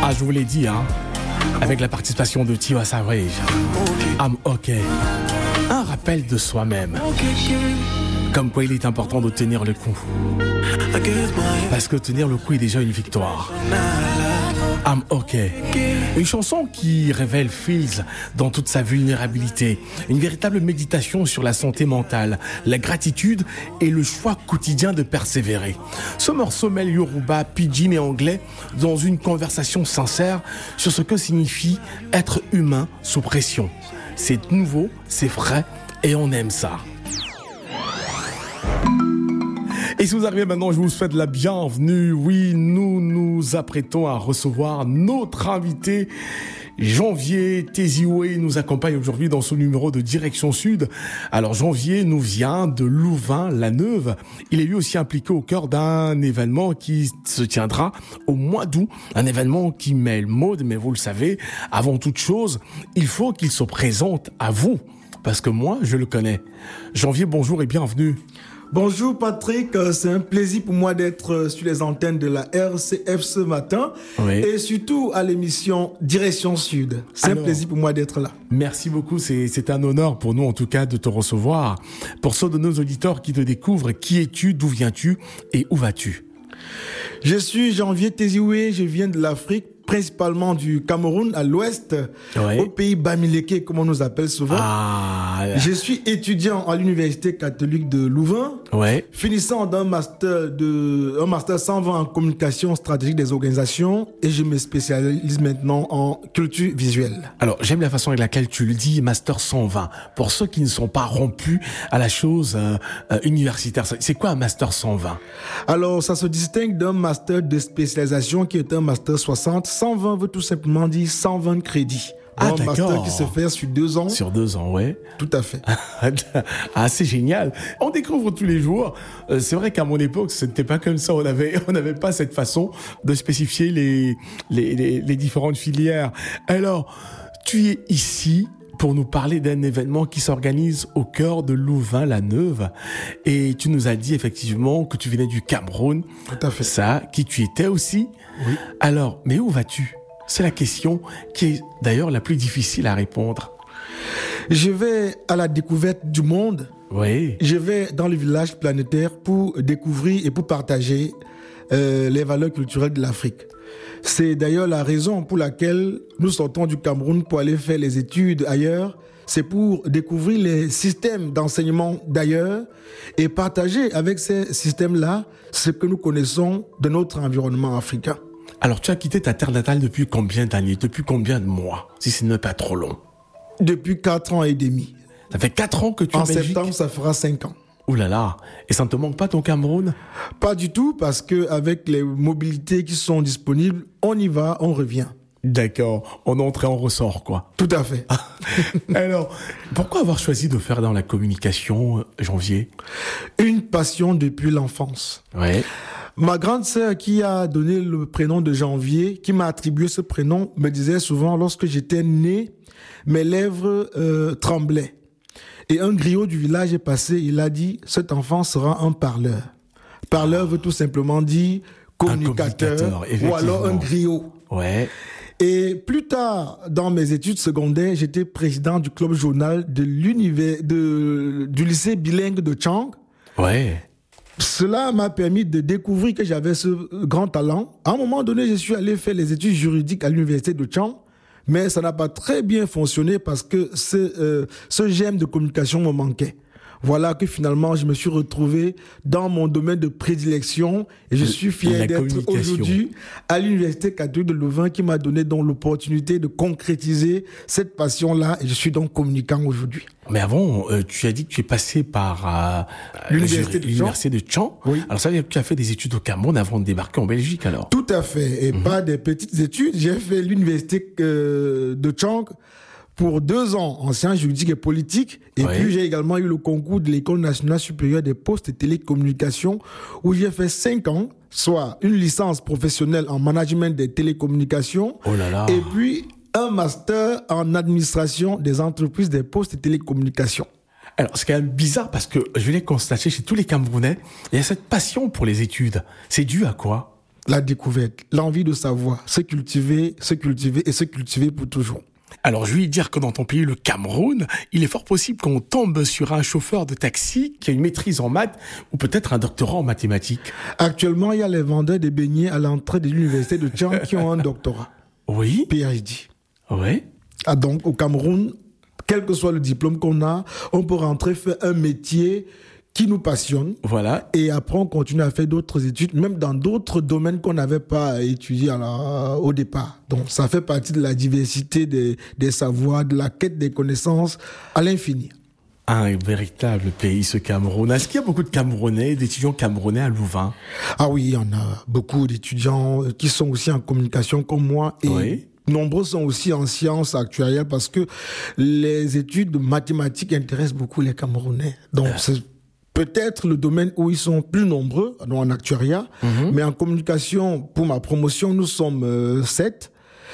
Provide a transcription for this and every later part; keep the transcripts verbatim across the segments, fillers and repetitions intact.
Ah, je vous l'ai dit, hein, avec la participation de Tiwa Savage. I'm OK. Un rappel de soi-même. Comme quoi il est important de tenir le coup. Parce que tenir le coup est déjà une victoire. I'm OK. Une chanson qui révèle Fields dans toute sa vulnérabilité. Une véritable méditation sur la santé mentale, la gratitude et le choix quotidien de persévérer. Ce morceau mêle Yoruba, pidgin et anglais dans une conversation sincère sur ce que signifie être humain sous pression. C'est nouveau, c'est frais et on aime ça. Et si vous arrivez maintenant, je vous souhaite la bienvenue. Oui, nous nous apprêtons à recevoir notre invité. Janvier Tezioué nous accompagne aujourd'hui dans ce numéro de Direction Sud. Alors Janvier nous vient de Louvain-la-Neuve. Il est lui aussi impliqué au cœur d'un événement qui se tiendra au mois d'août. Un événement qui mêle mode, mais vous le savez, avant toute chose, il faut qu'il se présente à vous. Parce que moi, je le connais. Janvier, bonjour et bienvenue. Bonjour Patrick, c'est un plaisir pour moi d'être sur les antennes de la R C F ce matin, oui. Et surtout à l'émission Direction Sud. C'est Alors, un plaisir pour moi d'être là. Merci beaucoup, c'est, c'est un honneur pour nous en tout cas de te recevoir. Pour ceux de nos auditeurs qui te découvrent, qui es-tu, d'où viens-tu et où vas-tu? Je suis Janvier Tezioué, je viens de l'Afrique, principalement du Cameroun à l'ouest, ouais. Au pays Bamileke, comme on nous appelle souvent. Ah. Je suis étudiant à l'université catholique de Louvain, ouais. Finissant d'un master de un master cent vingt en communication stratégique des organisations, et je me spécialise maintenant en culture visuelle. Alors j'aime la façon avec laquelle tu le dis, master cent vingt. Pour ceux qui ne sont pas rompus à la chose euh, euh, universitaire, c'est quoi un master cent vingt? Alors ça se distingue d'un master de spécialisation qui est un master soixante. cent vingt veut tout simplement dire cent vingt crédits. Ah, un d'accord. master qui se fait sur deux ans. Sur deux ans, ouais. Tout à fait. Ah, c'est génial. On découvre tous les jours. Euh, c'est vrai qu'à mon époque, ce n'était pas comme ça. On avait, on n'avait pas cette façon de spécifier les, les, les, les différentes filières. Alors, tu es ici pour nous parler d'un événement qui s'organise au cœur de Louvain-la-Neuve. Et tu nous as dit effectivement que tu venais du Cameroun. Tout à fait. Ça, qui tu étais aussi. Oui. Alors, mais où vas-tu? C'est la question qui est d'ailleurs la plus difficile à répondre. Je vais à la découverte du monde. Oui. Je vais dans le village planétaire pour découvrir et pour partager euh, les valeurs culturelles de l'Afrique. C'est d'ailleurs la raison pour laquelle nous sortons du Cameroun pour aller faire les études ailleurs. C'est pour découvrir les systèmes d'enseignement d'ailleurs et partager avec ces systèmes-là ce que nous connaissons de notre environnement africain. Alors, tu as quitté ta terre natale depuis combien d'années, depuis combien de mois, si ce n'est pas trop long? Depuis quatre ans et demi. Ça fait quatre ans que tu es en Belgique? En septembre, ça fera cinq ans. Ouh là là. Et ça ne te manque pas ton Cameroun? Pas du tout, parce qu'avec les mobilités qui sont disponibles, on y va, on revient. D'accord. On entre et on ressort, quoi. Tout à fait. Alors, pourquoi avoir choisi de faire dans la communication, Janvier? Une passion depuis l'enfance. Ouais. Ma grande sœur qui a donné le prénom de Janvier, qui m'a attribué ce prénom, me disait souvent, lorsque j'étais né, mes lèvres euh, tremblaient. Et un griot du village est passé, il a dit, cet enfant sera un parleur. Parleur veut tout simplement dire communicateur, communicateur ou alors un griot. Ouais. Et plus tard, dans mes études secondaires, j'étais président du club journal de l'univers, de, du lycée bilingue de Tchang. Ouais. Cela m'a permis de découvrir que j'avais ce grand talent. À un moment donné, je suis allé faire les études juridiques à l'université de Tchang, mais ça n'a pas très bien fonctionné parce que ce, euh, ce gemme de communication me manquait. Voilà que finalement, je me suis retrouvé dans mon domaine de prédilection et je suis fier d'être aujourd'hui à l'Université catholique de Louvain qui m'a donné donc l'opportunité de concrétiser cette passion-là et je suis donc communicant aujourd'hui. Mais avant, euh, tu as dit que tu es passé par euh, l'Université, de, l'université de Tchang. Oui. Alors ça veut dire que tu as fait des études au Cameroun avant de débarquer en Belgique alors? Tout à fait, et mm-hmm. pas des petites études. J'ai fait l'Université euh, de Tchang pour deux ans en sciences juridiques et politiques. Et ouais. Puis, j'ai également eu le concours de l'École nationale supérieure des postes et télécommunications où j'ai fait cinq ans, soit une licence professionnelle en management des télécommunications. Oh là là. Et puis, un master en administration des entreprises des postes et télécommunications. Alors, c'est quand même bizarre parce que je l'ai constaté chez tous les Camerounais, il y a cette passion pour les études. C'est dû à quoi ? la découverte, l'envie de savoir, se cultiver, se cultiver et se cultiver pour toujours. Alors, je vais dire que dans ton pays, le Cameroun, il est fort possible qu'on tombe sur un chauffeur de taxi qui a une maîtrise en maths ou peut-être un doctorat en mathématiques. Actuellement, il y a les vendeurs de beignets à l'entrée de l'université de Tchang qui ont un doctorat. Oui. P H D. Oui. Ah, donc, au Cameroun, quel que soit le diplôme qu'on a, on peut rentrer faire un métier qui nous passionne. Voilà. Et après, on continue à faire d'autres études, même dans d'autres domaines qu'on n'avait pas étudiés alors, au départ. Donc, ça fait partie de la diversité des, des savoirs, de la quête des connaissances à l'infini. Un véritable pays, ce Cameroun. Est-ce qu'il y a beaucoup de Camerounais, d'étudiants camerounais à Louvain? Ah oui, il y en a beaucoup d'étudiants qui sont aussi en communication comme moi. Et oui. Nombreux sont aussi en sciences actuariales parce que les études mathématiques intéressent beaucoup les Camerounais. Donc, euh. c'est peut-être le domaine où ils sont plus nombreux, en actuariat, mm-hmm. mais en communication, pour ma promotion, nous sommes euh, sept.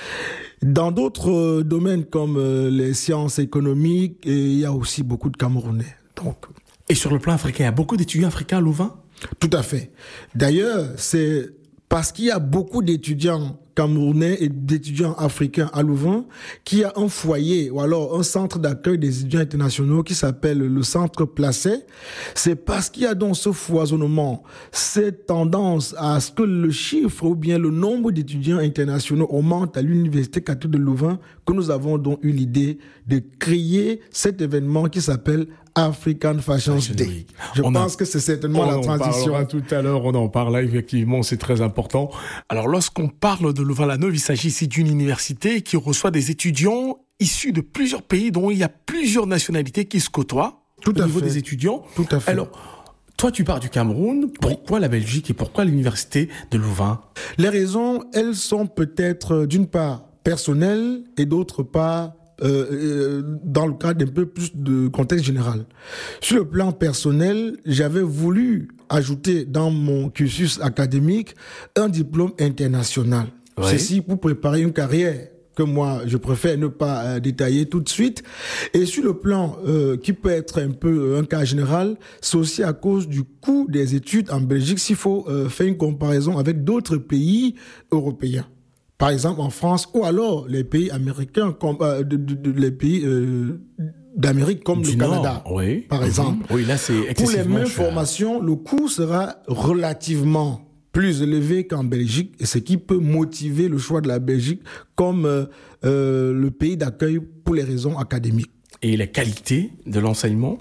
Dans d'autres euh, domaines comme euh, les sciences économiques, il y a aussi beaucoup de Camerounais. Donc. Et sur le plan africain, il y a beaucoup d'étudiants africains à Louvain? Tout à fait. D'ailleurs, c'est parce qu'il y a beaucoup d'étudiants camerounais et d'étudiants africains à Louvain qu'il y a un foyer ou alors un centre d'accueil des étudiants internationaux qui s'appelle le Centre Placet. C'est parce qu'il y a donc ce foisonnement, cette tendance à ce que le chiffre ou bien le nombre d'étudiants internationaux augmente à l'Université catholique de Louvain que nous avons donc eu l'idée de créer cet événement qui s'appelle African Fashion Day. Je on pense a, que c'est certainement la transition. On en parlera tout à l'heure, on en parle là, effectivement, c'est très important. Alors, lorsqu'on parle de Louvain-la-Neuve, il s'agit ici d'une université qui reçoit des étudiants issus de plusieurs pays dont il y a plusieurs nationalités qui se côtoient tout au à niveau fait. des étudiants. Tout à fait. Alors, toi, tu pars du Cameroun. Pourquoi oui. la Belgique et pourquoi l'université de Louvain? Les raisons, elles sont peut-être d'une part personnelles et d'autre part Euh, dans le cadre d'un peu plus de contexte général. Sur le plan personnel, j'avais voulu ajouter dans mon cursus académique un diplôme international. Oui. Ceci pour préparer une carrière que moi, je préfère ne pas euh, détailler tout de suite. Et sur le plan euh, qui peut être un peu un cas général, c'est aussi à cause du coût des études en Belgique, s'il faut euh, faire une comparaison avec d'autres pays européens. Par exemple en France, ou alors les pays américains, comme, euh, de, de, de, les pays euh, d'Amérique comme du le Nord, Canada, oui. par exemple. Oui, là c'est excessivement Pour les mêmes cher. formations, le coût sera relativement plus élevé qu'en Belgique, et ce qui peut motiver le choix de la Belgique comme euh, euh, le pays d'accueil pour les raisons académiques. Et la qualité de l'enseignement?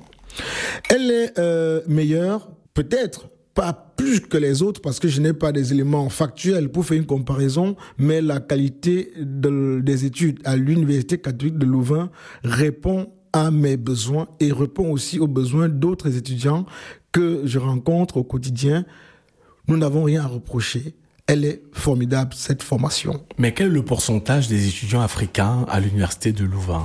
Elle est euh, meilleure, peut-être pas plus que les autres parce que je n'ai pas des éléments factuels pour faire une comparaison, mais la qualité de, des études à l'Université catholique de Louvain répond à mes besoins et répond aussi aux besoins d'autres étudiants que je rencontre au quotidien. Nous n'avons rien à reprocher. Elle est formidable, cette formation. Mais quel est le pourcentage des étudiants africains à l'Université de Louvain?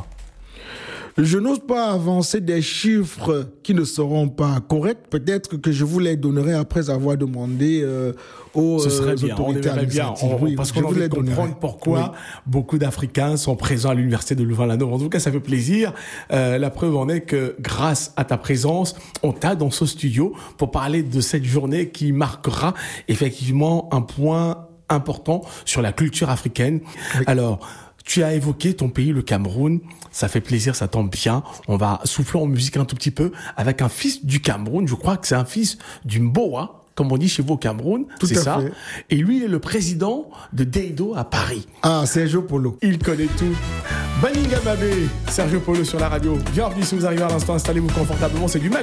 Je n'ose pas avancer des chiffres qui ne seront pas corrects. Peut-être que je vous les donnerai après avoir demandé euh, aux Ce serait euh, bien, autorités on bien, on, oui, parce qu'on a envie de comprendre pourquoi oui. beaucoup d'Africains sont présents à l'Université de Louvain-la-Neuve. En tout cas, ça fait plaisir. Euh, la preuve en est que grâce à ta présence, on t'a dans ce studio pour parler de cette journée qui marquera effectivement un point important sur la culture africaine. Oui. Alors, tu as évoqué ton pays, le Cameroun. Ça fait plaisir, ça tombe bien. On va souffler en musique un tout petit peu avec un fils du Cameroun. Je crois que c'est un fils du Mboa, comme on dit chez vous au Cameroun. Tout c'est à ça. fait. Et lui, il est le président de Deido à Paris. Ah, Sergio Polo. Il connaît tout. Baninga Babé, Sergio Polo sur la radio. Bienvenue si vous arrivez à l'instant. Installez-vous confortablement. C'est du même.